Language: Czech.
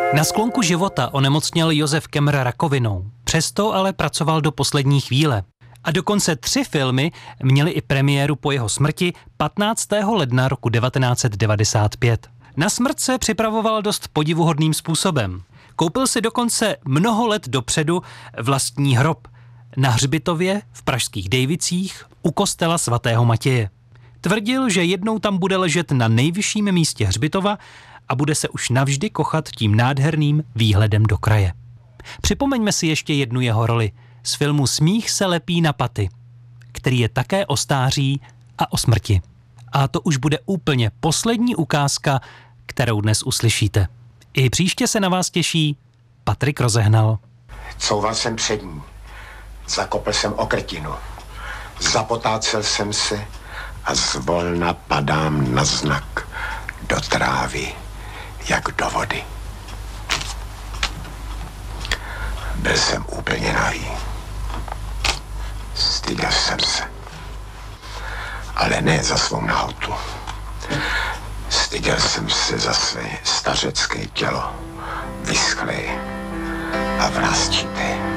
Na sklonku života onemocněl Josef Kemmer rakovinou. Přesto ale pracoval do poslední chvíle. A dokonce 3 filmy měly i premiéru po jeho smrti 15. ledna roku 1995. Na smrt se připravoval dost podivuhodným způsobem. Koupil si dokonce mnoho let dopředu vlastní hrob na hřbitově v pražských Dejvicích u kostela svatého Matěje. Tvrdil, že jednou tam bude ležet na nejvyšším místě hřbitova a bude se už navždy kochat tím nádherným výhledem do kraje. Připomeňme si ještě jednu jeho roli z filmu Smích se lepí na paty, který je také o stáří a o smrti. A to už bude úplně poslední ukázka, kterou dnes uslyšíte. I příště se na vás těší Patrik Rozehnal. Couval jsem před ní, zakopl jsem o krtinu, zapotácel jsem se a zvolna padám na znak do trávy, jak do vody. Byl jsem úplně nahý. Styděl jsem se. Ale ne za svou nahotu. Styděl jsem se za své stařecké tělo, vyschlé a vrásčité.